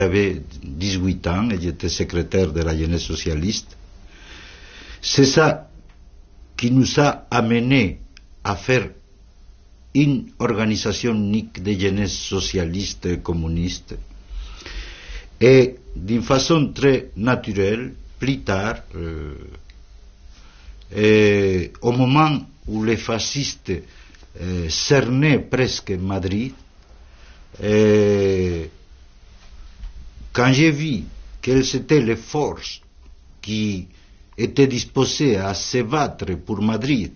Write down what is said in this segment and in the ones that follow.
J'avais 18 ans et j'étais secrétaire de la jeunesse socialiste. C'est ça qui nous a amené à faire une organisation unique de jeunesse socialiste et communiste. Et d'une façon très naturelle, plus tard, au moment où les fascistes cernaient presque Madrid, quand j'ai vu quelles étaient les forces qui étaient disposées à se battre pour Madrid,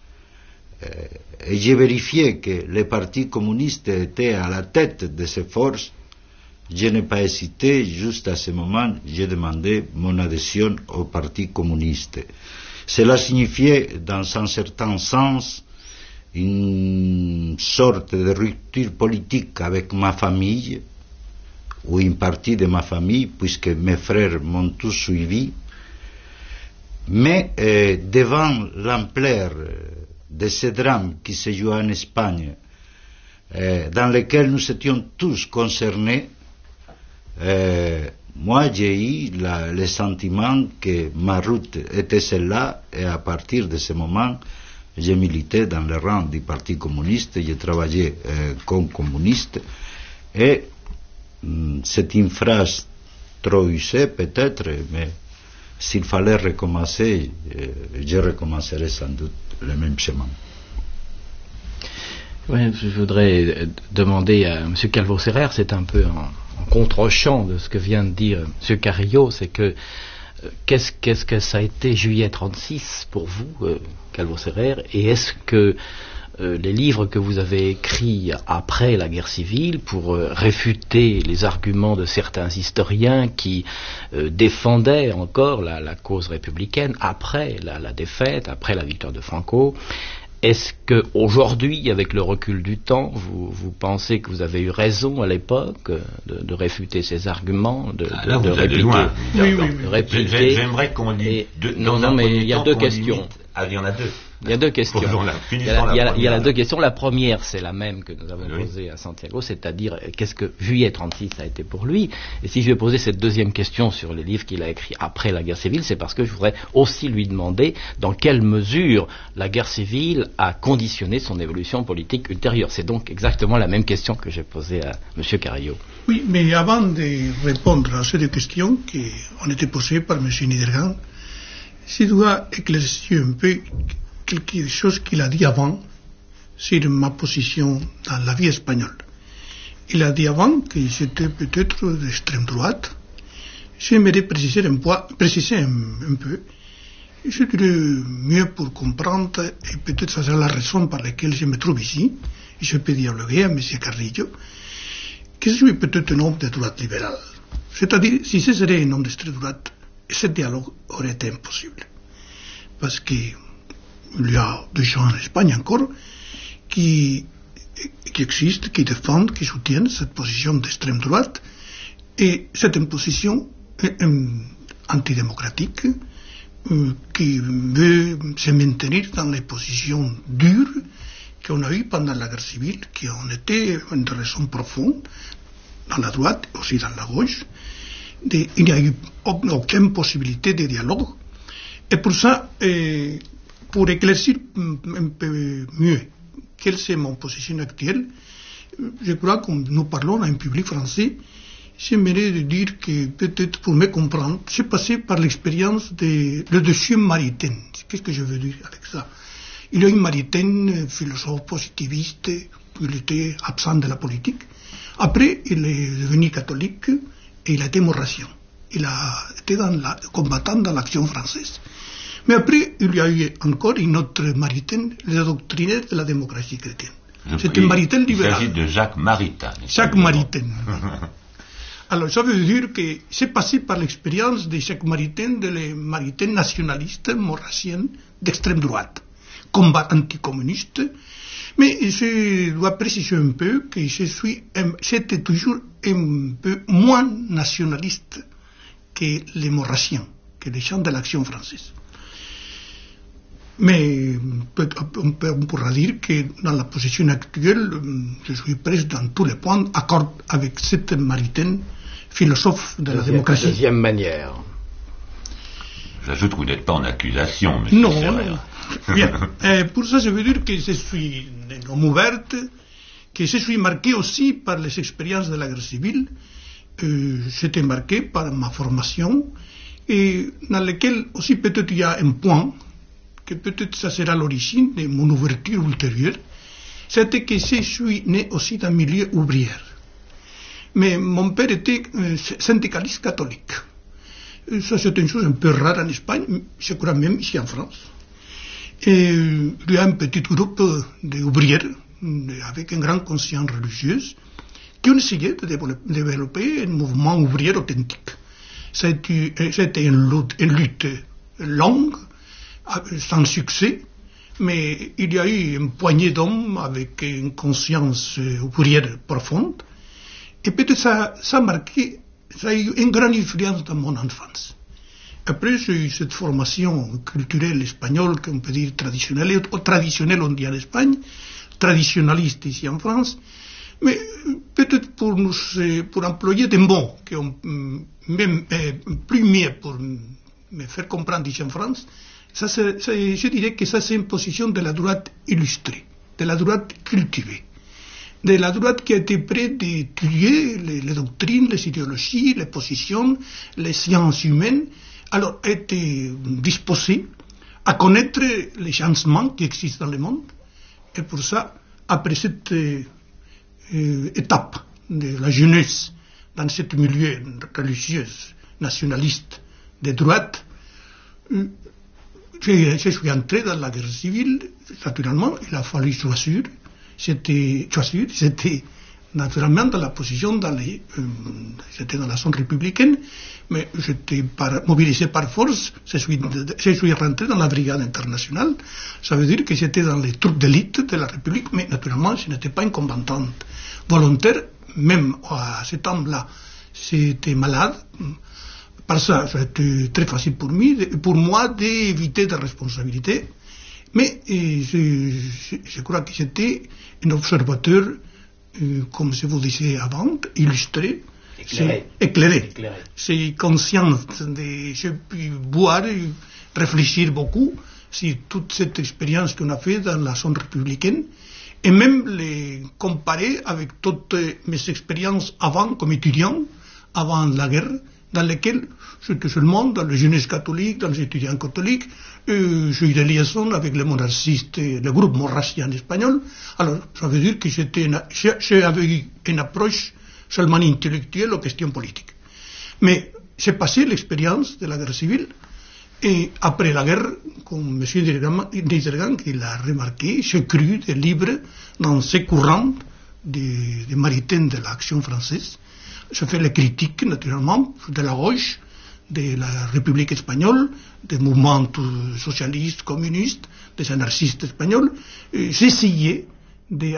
et j'ai vérifié que les partis communistes étaient à la tête de ces forces, je n'ai pas hésité. Juste à ce moment, j'ai demandé mon adhésion au Parti communiste. Cela signifiait, dans un certain sens, une sorte de rupture politique avec ma famille, ou une partie de ma famille, puisque mes frères m'ont tous suivi. Mais devant l'ampleur de ce drame qui se jouait en Espagne, dans lequel nous étions tous concernés, moi j'ai eu le sentiment que ma route était celle-là, et à partir de ce moment, j'ai milité dans le rang du Parti communiste, j'ai travaillé comme communiste, et c'est une phrase trop usée peut-être, mais s'il fallait recommencer, je recommencerai sans doute le même chemin. Oui, je voudrais demander à M. Calvo-Serrer, c'est un peu en contre-champ de ce que vient de dire M. Carrillo, c'est que qu'est-ce que ça a été juillet 36 pour vous, Calvo-Serrer, et est-ce que les livres que vous avez écrits après la guerre civile pour réfuter les arguments de certains historiens qui défendaient encore la cause républicaine après la défaite, après la victoire de Franco, est-ce que aujourd'hui, avec le recul du temps, vous pensez que vous avez eu raison à l'époque de réfuter ces arguments, de répliquer, loin. de répliquer. J'aimerais qu'on lit deux. Non, mais il y a deux questions. Il y en a deux. Il y a deux questions. Il y a deux questions. La première, c'est la même que nous avons posée à Santiago, c'est-à-dire qu'est-ce que juillet 36 a été pour lui. Et si je vais poser cette deuxième question sur les livres qu'il a écrits après la guerre civile, c'est parce que je voudrais aussi lui demander dans quelle mesure la guerre civile a conditionné son évolution politique ultérieure. C'est donc exactement la même question que j'ai posée à M. Carrillo. Oui, mais avant de répondre à ces deux questions qui ont été posées par M. Niedergang, je dois éclaircir un peu quelque chose qu'il a dit avant sur ma position dans la vie espagnole. Il a dit avant que j'étais peut-être d'extrême droite. J'aimerais préciser un peu. Je dirais mieux pour comprendre, et peut-être ça sera la raison par laquelle je me trouve ici, et je peux dialoguer à M. Carrillo, que je suis peut-être un homme de droite libérale. C'est-à-dire, si ce serait un homme d'extrême droite, ce dialogue aurait été impossible. Parce que il y a des gens en Espagne encore qui existent, qui défendent, qui soutiennent cette position d'extrême droite, et c'est une position antidémocratique qui veut se maintenir dans les positions dures qu'on a eues pendant la guerre civile, qui ont été une raison profonde dans la droite, aussi dans la gauche. Il n'y a eu aucune possibilité de dialogue. Et pour ça, pour éclaircir un peu mieux quelle est mon position actuelle, je crois que nous parlons à un public français, j'aimerais dire que peut-être pour me comprendre, j'ai passé par l'expérience de le dossier Maritain. Qu'est-ce que je veux dire avec ça? Il y a eu Maritain, philosophe positiviste, il était absent de la politique. Après, il est devenu catholique et il a été maurassien. Il a été combattant dans l'action française. Mais après, il y a eu encore une autre Maritain, le doctrinaire de la démocratie chrétienne. C'est un Maritain libéral. Il s'agit de Jacques Maritain. Jacques Maritain. Alors, ça veut dire que c'est passé par l'expérience de Jacques Maritain, de les Maritain nationalistes, maurassiens, d'extrême droite, combat anticommuniste. Mais je dois préciser un peu que j'étais toujours un peu moins nationaliste que les maurassiens, que les gens de l'action française. Mais on pourra dire que dans la position actuelle, je suis presque dans tous les points accord avec cette Maritain philosophe de la démocratie. Deuxième manière. J'ajoute que vous n'êtes pas en accusation, monsieur Non, Serrer. non. Bien. Pour ça, je veux dire que je suis un homme ouvert, que je suis marqué aussi par les expériences de la guerre civile. J'étais marqué par ma formation et dans lequel aussi peut-être il y a un point que peut-être ça sera l'origine de mon ouverture ultérieure, c'était que je suis né aussi dans un milieu ouvrier. Mais mon père était syndicaliste catholique. Ça, c'est une chose un peu rare en Espagne, je crois même ici en France. Et il y a un petit groupe d'ouvrières avec une grande conscience religieuse qui ont essayé de développer un mouvement ouvrier authentique. C'était une lutte longue, sans succès, mais il y a eu une poignée d'hommes avec une conscience ouvrière profonde, et peut-être ça a marqué, ça a eu une grande influence dans mon enfance. Après, j'ai eu cette formation culturelle espagnole, qu'on peut dire traditionnelle, ou traditionnelle on dit en Espagne, traditionnaliste ici en France, mais peut-être pour employer des mots qui ont même plus mieux pour me faire comprendre ici en France, je dirais que ça c'est une position de la droite illustrée, de la droite cultivée, de la droite qui a été prête d'étudier les doctrines, les idéologies, les positions, les sciences humaines, alors a été disposée à connaître les changements qui existent dans le monde, et pour ça, après cette étape de la jeunesse dans ce milieu religieux, nationaliste, de droite, je suis entré dans la guerre civile. Naturellement, il a fallu choisir. J'étais naturellement dans la position, j'étais dans la zone républicaine, mais j'étais mobilisé par force. Je suis rentré dans la brigade internationale. Ça veut dire que j'étais dans les troupes d'élite de la République, mais naturellement, je n'étais pas une combattante volontaire. Même à ce temps-là, j'étais malade. Par ça, c'était très facile pour moi d'éviter des responsabilités. Mais je crois que j'étais un observateur, comme je vous disais avant, illustré, éclairé. C'est conscient j'ai pu boire et réfléchir beaucoup sur toute cette expérience qu'on a faite dans la zone républicaine, et même les comparer avec toutes mes expériences avant, comme étudiant, avant la guerre, dans lesquelles j'étais seulement dans la jeunesse catholique, dans les étudiants catholiques, j'ai eu des liaisons avec les monarchistes, le groupe monarchiste espagnol. Alors, ça veut dire que j'avais eu une approche seulement intellectuelle aux questions politiques. Mais j'ai passé l'expérience de la guerre civile, et après la guerre, comme M. Didergan, qui l'a remarqué, j'ai cru des livres dans ces courants des maritaines de l'action française. Je fais les critiques, naturellement, de la gauche, de la République espagnole, des mouvements socialistes, communistes, des anarchistes espagnols. J'essayais de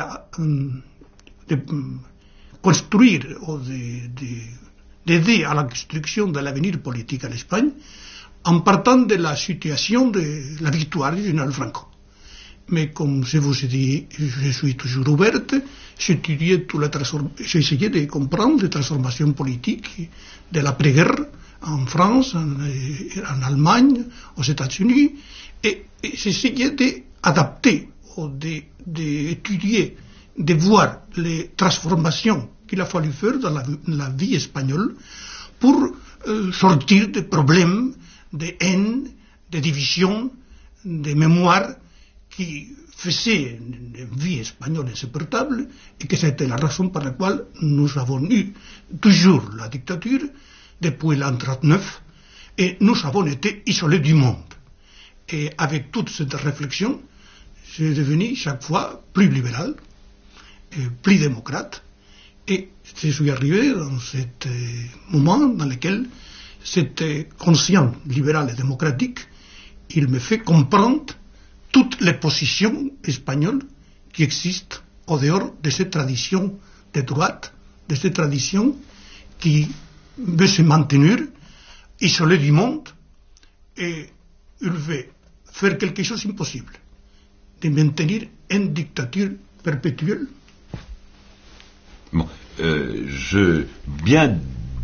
construire ou d'aider à la construction de l'avenir politique à l'Espagne en partant de la situation de la victoire du général Franco. Mais comme je vous ai dit, je suis toujours ouverte, j'essayais de comprendre les transformations politiques de l'après-guerre en France, en Allemagne, aux États-Unis, et j'essayais d'adapter ou d'étudier, de voir les transformations qu'il a fallu faire dans la vie espagnole pour sortir des problèmes de haine, de division, de mémoire qui faisait une vie espagnole insupportable, et que c'était la raison par laquelle nous avons eu toujours la dictature depuis l'an 1939, et nous avons été isolés du monde. Et avec toute cette réflexion, j'ai devenu chaque fois plus libéral, et plus démocrate, et je suis arrivé dans ce moment dans lequel cette conscience libérale et démocratique, il me fait comprendre toutes les positions espagnoles qui existent au dehors de cette tradition de droite, de cette tradition qui veut se maintenir isolée du monde, et il veut faire quelque chose d'impossible, de maintenir une dictature perpétuelle. Bon, bien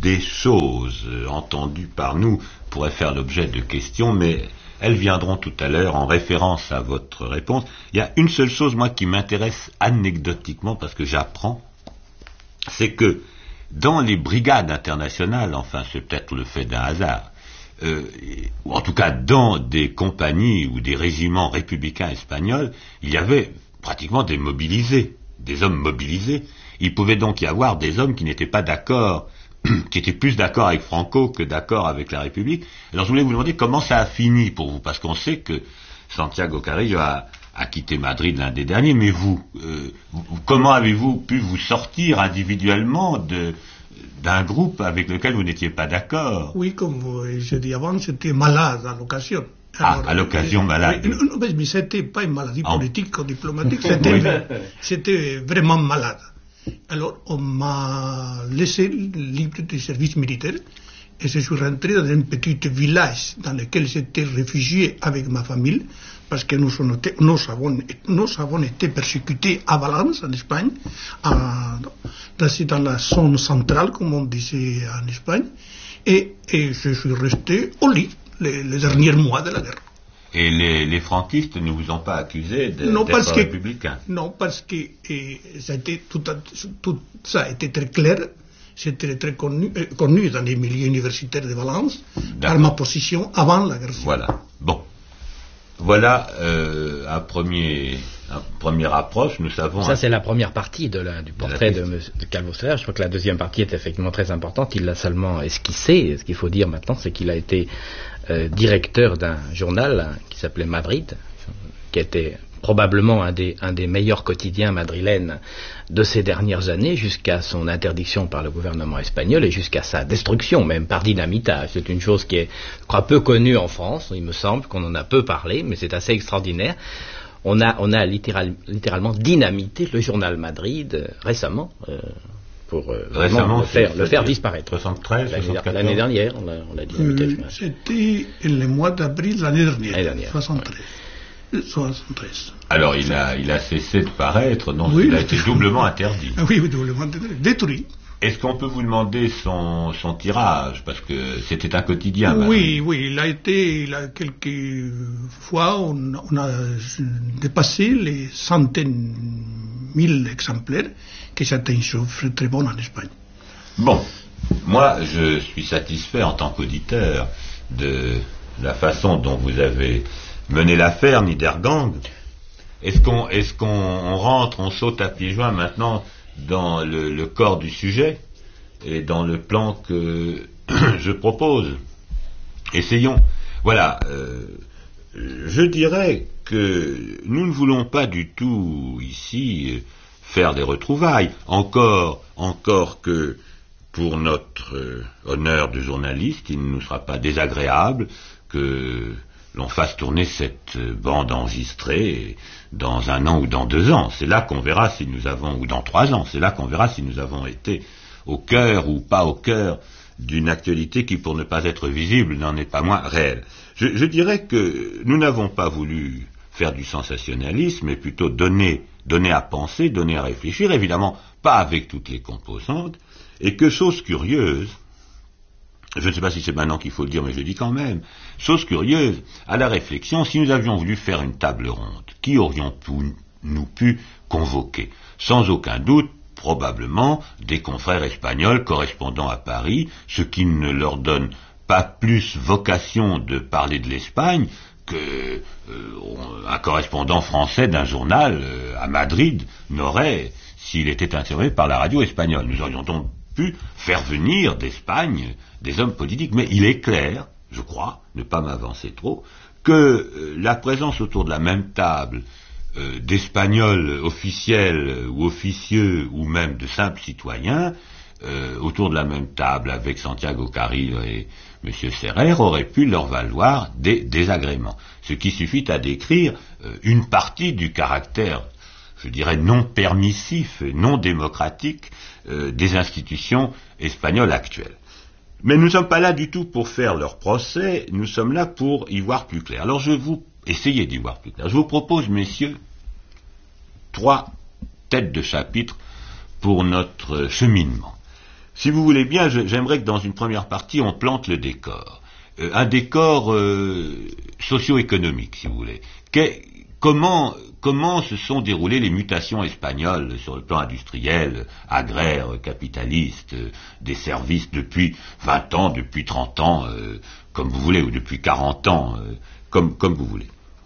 des choses entendues par nous pourraient faire l'objet de questions, mais elles viendront tout à l'heure en référence à votre réponse. Il y a une seule chose, moi, qui m'intéresse anecdotiquement, parce que j'apprends, c'est que dans les brigades internationales, enfin c'est peut-être le fait d'un hasard, ou en tout cas dans des compagnies ou des régiments républicains espagnols, il y avait pratiquement des mobilisés, des hommes mobilisés. Il pouvait donc y avoir des hommes qui n'étaient pas d'accord, qui étaient plus d'accord avec Franco que d'accord avec la République. Alors je voulais vous demander comment ça a fini pour vous, parce qu'on sait que Santiago Carrillo a quitté Madrid l'un des derniers, mais vous, comment avez-vous pu vous sortir individuellement d'un groupe avec lequel vous n'étiez pas d'accord? Oui, comme je dis avant, j'étais malade à l'occasion. Alors, à l'occasion malade. Non, mais c'était pas une maladie politique ou diplomatique, c'était vraiment malade. Alors, on m'a laissé libre du service militaire et je suis rentré dans un petit village dans lequel j'étais réfugié avec ma famille parce que nous avons été persécutés à Valence, en Espagne, dans la zone centrale, comme on disait en Espagne, et je suis resté au lit les derniers mois de la guerre. Et les franquistes ne vous ont pas accusé d'être républicain? Non, parce que tout ça était très clair, c'était très connu dans les milieux universitaires de Valence, par ma position avant la guerre civile. Voilà. Bon. Voilà une première approche, nous savons... Ça, c'est la première partie du portrait de Calvo Soler. Je crois que la deuxième partie est effectivement très importante. Il l'a seulement esquissé. Ce qu'il faut dire maintenant, c'est qu'il a été directeur d'un journal qui s'appelait Madrid, qui était probablement un des meilleurs quotidiens madrilènes de ces dernières années, jusqu'à son interdiction par le gouvernement espagnol et jusqu'à sa destruction, même par dynamitage. C'est une chose qui est, je crois, peu connue en France. Il me semble qu'on en a peu parlé, mais c'est assez extraordinaire. On a littéralement dynamité le journal Madrid récemment, pour vraiment le faire disparaître. 73, 74. L'année dernière, on l'a dynamité. C'était le mois d'avril l'année dernière. 73. Alors il a cessé de paraître, donc oui, il a été doublement interdit. Oui, doublement détruit. Est-ce qu'on peut vous demander son tirage, parce que c'était un quotidien? Oui, il a quelques fois on a dépassé les centaines mille exemplaires, que c'est une chose très bonne en Espagne. Bon, moi je suis satisfait en tant qu'auditeur de la façon dont vous avez mené l'affaire Niedergang. Est-ce qu'on rentre, on saute à pieds joints maintenant dans le corps du sujet et dans le plan que je propose? Essayons. Voilà, je dirais que nous ne voulons pas du tout ici faire des retrouvailles, encore que pour notre honneur de journaliste, il ne nous sera pas désagréable que l'on fasse tourner cette bande enregistrée dans 1 an ou dans 2 ans. C'est là qu'on verra si nous avons, ou dans 3 ans, c'est là qu'on verra si nous avons été au cœur ou pas au cœur d'une actualité qui, pour ne pas être visible, n'en est pas moins réelle. Je dirais que nous n'avons pas voulu faire du sensationnalisme, mais plutôt donner à penser, donner à réfléchir, évidemment pas avec toutes les composantes, et que, chose curieuse, je ne sais pas si c'est maintenant qu'il faut le dire, mais je le dis quand même, chose curieuse, à la réflexion, si nous avions voulu faire une table ronde, qui aurions-nous pu convoquer? Sans aucun doute, probablement, des confrères espagnols correspondant à Paris, ce qui ne leur donne pas plus vocation de parler de l'Espagne que un correspondant français d'un journal à Madrid n'aurait, s'il était interviewé par la radio espagnole. Nous aurions donc pu faire venir d'Espagne des hommes politiques, mais il est clair, je crois, ne pas m'avancer trop, que la présence autour de la même table d'Espagnols officiels ou officieux ou même de simples citoyens, autour de la même table avec Santiago Carrillo et M. Serrer, aurait pu leur valoir des désagréments. Ce qui suffit à décrire une partie du caractère, je dirais, non permissif et non démocratique des institutions espagnoles actuelles. Mais nous ne sommes pas là du tout pour faire leur procès, nous sommes là pour y voir plus clair. Alors je vous essayez d'y voir plus clair. Je vous propose, messieurs, 3 têtes de chapitre pour notre cheminement. Si vous voulez bien, j'aimerais que dans une première partie, on plante le décor. Un décor socio-économique, si vous voulez. Comment se sont déroulées les mutations espagnoles sur le plan industriel, agraire, capitaliste, des services depuis 20 ans, depuis 30 ans, comme vous voulez, ou depuis 40 ans, comme vous voulez.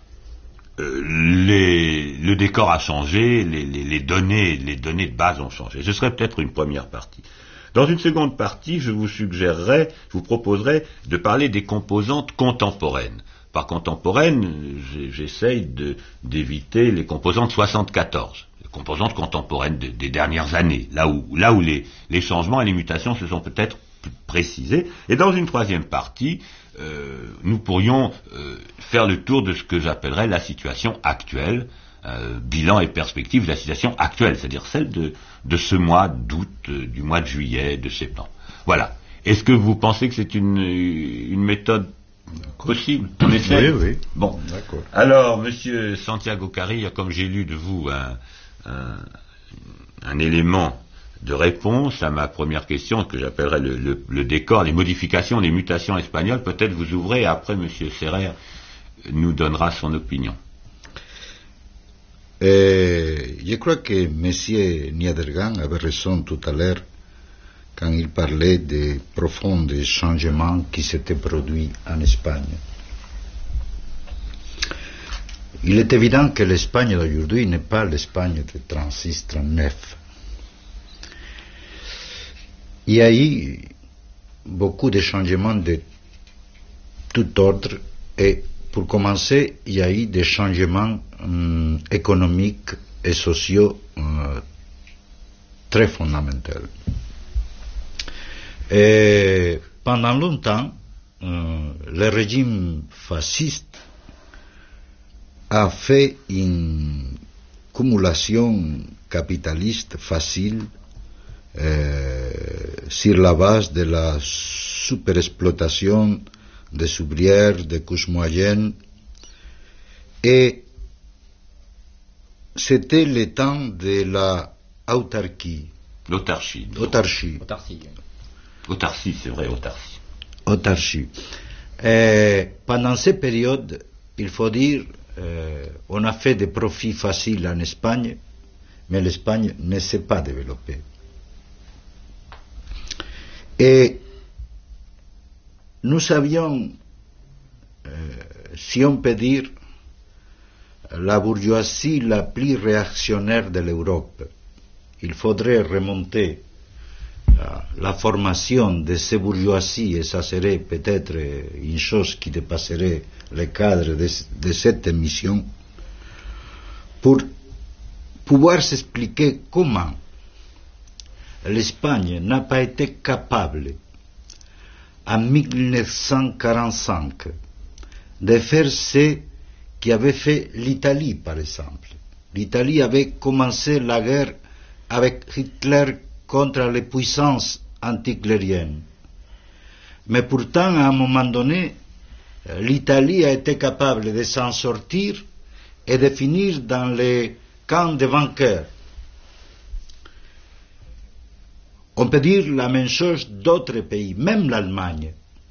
Le décor a changé, les données de base ont changé. Ce serait peut-être une première partie. Dans une seconde partie, je vous proposerai de parler des composantes contemporaines. Par contemporaine, j'essaye d'éviter les composantes 74, les composantes contemporaines des dernières années, là où les changements et les mutations se sont peut-être précisés. Et dans une troisième partie, nous pourrions faire le tour de ce que j'appellerais la situation actuelle, bilan et perspective de la situation actuelle, c'est-à-dire celle de ce mois d'août, du mois de juillet, de septembre. Voilà. Est-ce que vous pensez que c'est une méthode possible? On essaie? Oui, oui. Bon. D'accord. Alors, Monsieur Santiago Carilla, comme j'ai lu de vous un élément de réponse à ma première question, que j'appellerais le décor, les modifications, les mutations espagnoles, peut-être vous ouvrez, et après Monsieur Serrer nous donnera son opinion. Je crois que M. Niedergang avait raison tout à l'heure quand il parlait des profonds changements qui s'étaient produits en Espagne. Il est évident que l'Espagne d'aujourd'hui n'est pas l'Espagne de 36-39. Il y a eu beaucoup de changements de tout ordre et pour commencer, il y a eu des changements économiques et sociaux très fondamentaux. Et pendant longtemps, le régime fasciste a fait une cumulation capitaliste facile sur la base de la superexploitation des ouvrières, des couches moyennes, et c'était le temps de la autarchie. L'autarchie. Autarchie. Autarcie, c'est vrai, autarcie. Autarchie. Pendant ces périodes, il faut dire, on a fait des profits faciles en Espagne, mais l'Espagne ne s'est pas développée. Et nous avions, si on peut dire, la bourgeoisie la plus réactionnaire de l'Europe. Il faudrait remonter la formation de ces bourgeoisies, et ça serait peut-être une chose qui dépasserait le cadre de cette émission, pour pouvoir s'expliquer comment l'Espagne n'a pas été capable en 1945 de faire ce qu'avait fait l'Italie, par exemple. L'Italie avait commencé la guerre avec Hitler contre les puissances anti-hitlériennes. Mais pourtant, à un moment donné, l'Italie a été capable de s'en sortir et de finir dans les camps de vainqueurs. On peut dire la même chose d'autres pays, même l'Allemagne.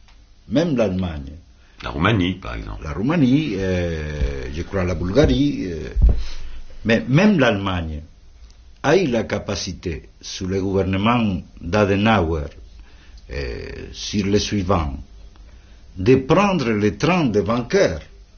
La Roumanie, par exemple. La Roumanie, je crois la Bulgarie, mais même l'Allemagne a eu la capacité, sous le gouvernement d'Adenauer, sur le suivant, de prendre le train des vainqueurs.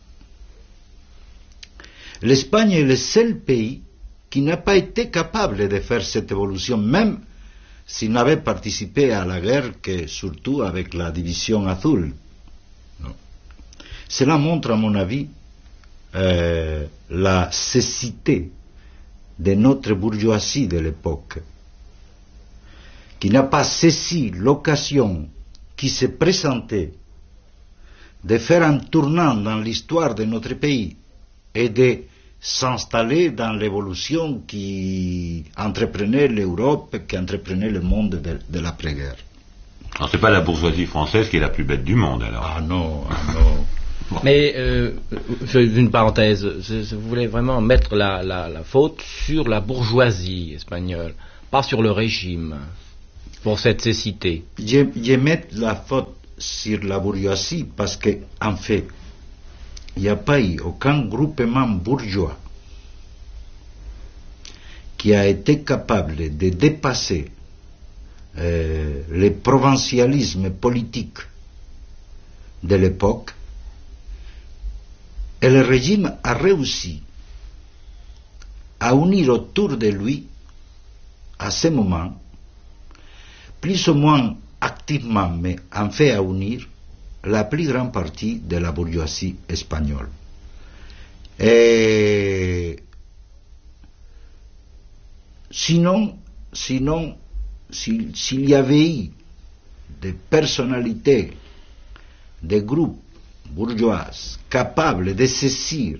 L'Espagne est le seul pays qui n'a pas été capable de faire cette évolution, même s'il n'avait participé à la guerre que surtout avec la division azul. Non. Cela montre, à mon avis, la cécité de notre bourgeoisie de l'époque, qui n'a pas saisi l'occasion qui se présentait de faire un tournant dans l'histoire de notre pays et de s'installer dans l'évolution qui entreprenait l'Europe, qui entreprenait le monde de l'après-guerre. Alors c'est pas la bourgeoisie française qui est la plus bête du monde, alors. Ah non. Bon. Mais, une parenthèse, vous voulez vraiment mettre la faute sur la bourgeoisie espagnole, pas sur le régime. pour cette cécité? Je mets la faute sur la bourgeoisie parce qu'en fait, il n'y a pas eu aucun groupement bourgeois qui a été capable de dépasser le provincialisme politique de l'époque, et le régime a réussi à unir autour de lui, à ce moment, plus ou moins activement, mais en fait à unir, la plus grande partie de la bourgeoisie espagnole. Et sinon, s'il y avait eu des personnalités, des groupes bourgeoises capables de saisir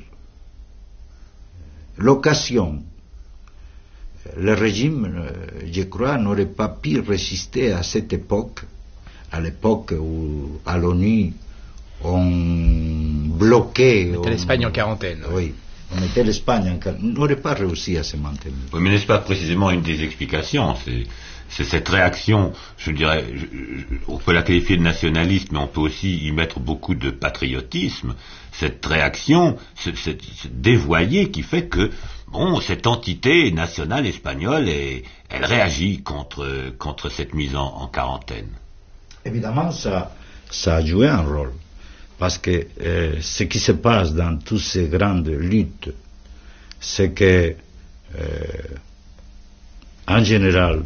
l'occasion, le régime, je crois, n'aurait pas pu résister à cette époque, à l'époque où à l'ONU on bloquait... C'était l'Espagne en quarantaine. Oui, on mettait l'Espagne en quarantaine. On n'aurait pas réussi à se maintenir. Oui, mais n'est-ce pas précisément une des explications? C'est cette réaction, je dirais, on peut la qualifier de nationaliste, mais on peut aussi y mettre beaucoup de patriotisme. Cette réaction, cette dévoyée qui fait que, bon, cette entité nationale espagnole, elle réagit contre cette mise en quarantaine. Évidemment, ça a joué un rôle, parce que ce qui se passe dans toutes ces grandes luttes, c'est que, en général,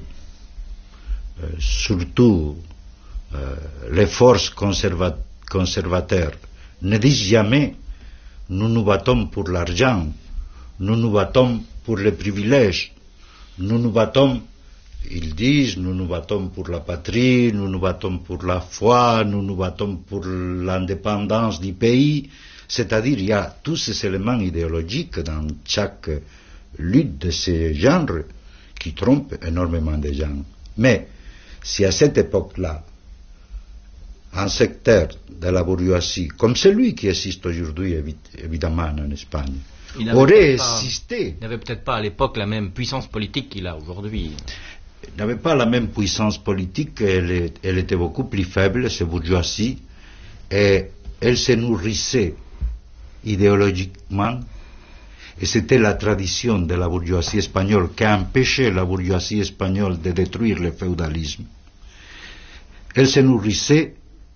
surtout les forces conservateurs ne disent jamais nous nous battons pour l'argent, nous nous battons pour les privilèges, nous nous battons, ils disent nous nous battons pour la patrie, nous nous battons pour la foi, nous nous battons pour l'indépendance du pays. C'est-à-dire il y a tous ces éléments idéologiques dans chaque lutte de ce genre qui trompent énormément de gens. Mais si à cette époque-là, un secteur de la bourgeoisie, comme celui qui existe aujourd'hui évidemment en Espagne, aurait existé... Il n'avait peut-être pas à l'époque la même puissance politique qu'il a aujourd'hui. Il n'avait pas la même puissance politique, elle était beaucoup plus faible, cette bourgeoisie, et elle se nourrissait idéologiquement, et c'était la tradition de la bourgeoisie espagnole qui a empêché la bourgeoisie espagnole de détruire le féodalisme. Elle se nourrissait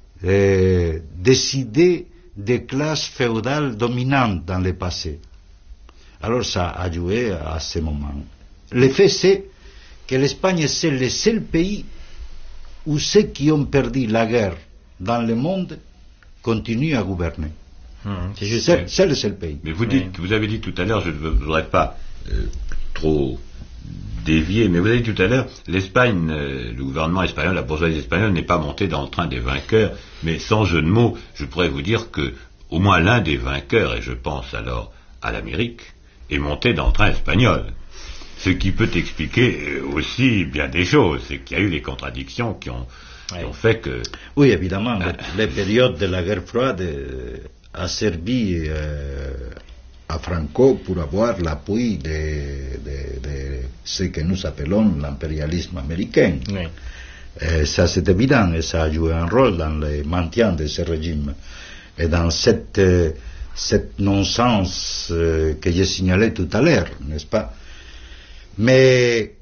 des idées des classes féodales dominantes dans le passé. Alors ça a joué à ce moment. Le fait c'est que l'Espagne c'est le seul pays où ceux qui ont perdu la guerre dans le monde continuent à gouverner. C'est le seul pays. Mais vous avez dit tout à l'heure, je ne voudrais pas trop dévier, mais vous avez dit tout à l'heure, l'Espagne, le gouvernement espagnol, la bourgeoisie espagnole n'est pas montée dans le train des vainqueurs, mais sans jeu de mots, je pourrais vous dire que au moins l'un des vainqueurs, et je pense alors à l'Amérique, est monté dans le train espagnol. Ce qui peut expliquer aussi bien des choses, c'est qu'il y a eu les contradictions qui ont fait que... Oui, évidemment, les périodes de la guerre froide a servi à Franco pour avoir l'appui de ce que nous appelons l'impérialisme américain. Oui. Ça c'est évident, et ça a joué un rôle dans le maintien de ce régime et dans cette non-sens que j'ai signalé tout à l'heure, n'est-ce pas? Mais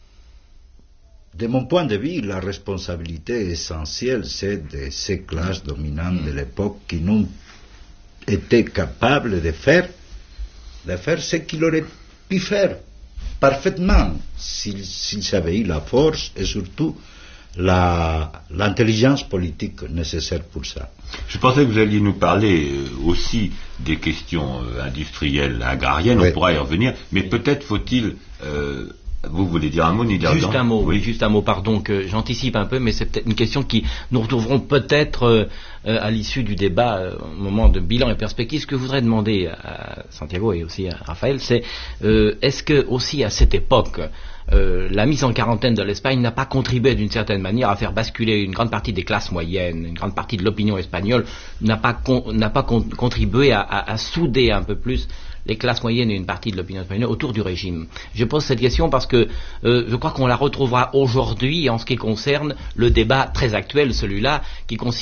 de mon point de vue, la responsabilité essentielle, c'est de ces classes dominantes de l'époque qui n'ont été capables de faire ce qu'il aurait pu faire parfaitement s'ils avaient eu la force et surtout l'intelligence politique nécessaire pour ça. Je pensais que vous alliez nous parler aussi des questions industrielles, agrariennes, oui. On pourra y revenir, mais oui. Peut-être faut-il... vous voulez dire un mot, Niedergang? Juste un mot, oui, juste un mot, pardon, que j'anticipe un peu, mais c'est peut-être une question qui nous retrouverons peut-être à l'issue du débat, au moment de bilan et perspective. Ce que je voudrais demander à Santiago et aussi à Raphaël, c'est est-ce que aussi à cette époque, la mise en quarantaine de l'Espagne n'a pas contribué d'une certaine manière à faire basculer une grande partie des classes moyennes, une grande partie de l'opinion espagnole, n'a pas contribué à souder un peu plus les classes moyennes et une partie de l'opinion espagnole autour du régime. Je pose cette question parce que je crois qu'on la retrouvera aujourd'hui en ce qui concerne le débat très actuel, celui-là, qui consiste